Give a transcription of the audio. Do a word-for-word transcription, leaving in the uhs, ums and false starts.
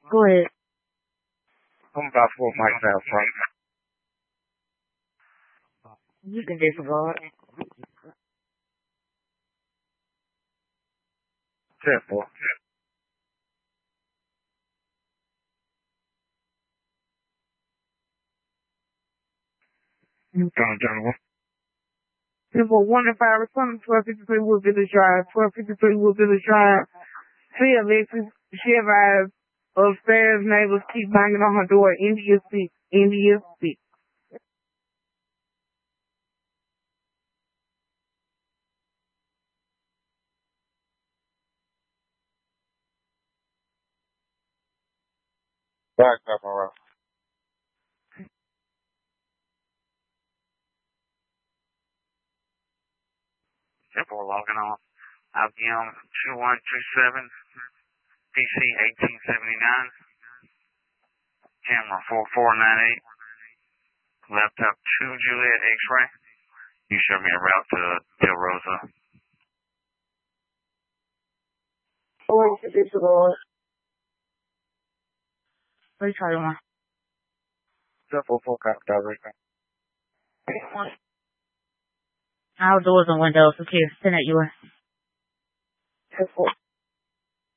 Go ahead. I'm about four mics out front. You can disregard. Simple. You done, gentlemen. Simple one and five responding twelve fifty-three Wood Village Drive. twelve fifty-three Wood Village Drive. See Alexis. She arrived upstairs. Neighbors keep banging on her door. India sick. India sick. Back up, all right. Simple logging on. I B M two one two seven, P C eighteen seventy-nine, camera four four nine eight, laptop two Juliet X-ray. You showed me a route to Del Rosa. Going to disregard. What you trying to Simple full cop director. Outdoors and windows. Okay, send at you. Simple.